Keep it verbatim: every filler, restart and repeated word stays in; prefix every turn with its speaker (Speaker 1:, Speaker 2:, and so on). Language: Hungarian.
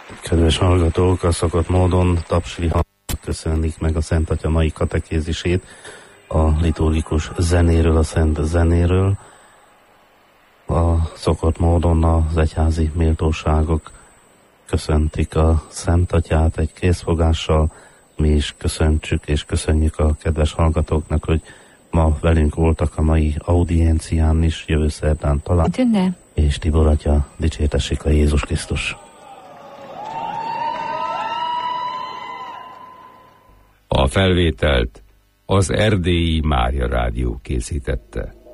Speaker 1: Kedves hallgatók, a szokott módon tapsli köszönlik meg a Szent Atya mai katekézisét a liturgikus zenéről, a szent zenéről. A szokott módon az egyházi méltóságok köszöntik a Szent Atyát egy készfogással. Mi is köszöntsük és köszönjük a kedves hallgatóknak, hogy ma velünk voltak a mai audiencián is, jövő szerdán talán.
Speaker 2: Tünde.
Speaker 1: És Tibor Atya, dicsértessék a Jézus Krisztus.
Speaker 3: A felvételt az Erdélyi Mária Rádió készítette.